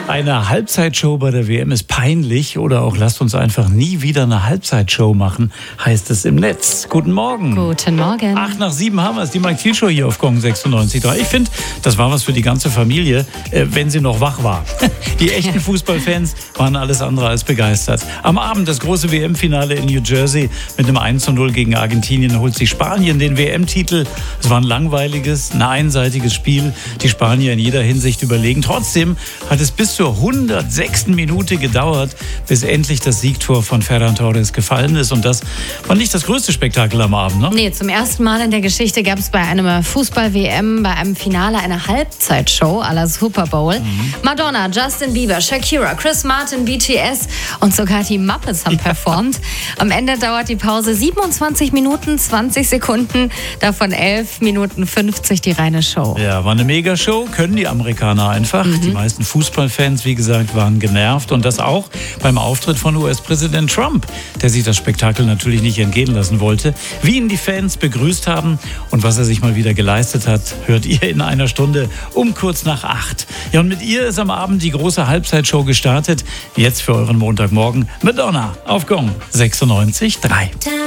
Eine Halbzeitshow bei der WM ist peinlich oder auch lasst uns einfach nie wieder eine Halbzeitshow machen, heißt es im Netz. Guten Morgen. Guten Morgen. 8:07 haben wir es, die Mike Thiel Show hier auf Gong 96.3. Ich finde, das war was für die ganze Familie, wenn sie noch wach war. Die echten Fußballfans waren alles andere als begeistert. Am Abend das große WM-Finale in New Jersey mit einem 1:0 gegen Argentinien holt sich Spanien den WM-Titel. Es war ein langweiliges, ein einseitiges Spiel. Die Spanier in jeder Hinsicht überlegen. Trotzdem hat es bis zur 106. Minute gedauert, bis endlich das Siegtor von Ferran Torres gefallen ist. Und das war nicht das größte Spektakel am Abend, ne? Nee, zum ersten Mal in der Geschichte gab es bei einem Fußball-WM, bei einem Finale eine Halbzeitshow à la Super Bowl. Madonna, Justin Bieber, Shakira, Chris Martin, BTS und sogar die Muppets haben performt. Am Ende dauert die Pause 27 Minuten, 20 Sekunden, davon 11 Minuten 50 die reine Show. Ja, war eine Megashow, können die Amerikaner einfach. Die meisten Fußballfans, wie gesagt, waren genervt. Und das auch beim Auftritt von US-Präsident Trump, der sich das Spektakel natürlich nicht entgehen lassen wollte. Wie ihn die Fans begrüßt haben und was er sich mal wieder geleistet hat, hört ihr in einer Stunde um kurz nach 8. Ja, und mit ihr ist am Abend die große Halbzeitshow gestartet. Jetzt für euren Montagmorgen Madonna auf Gong 96.3.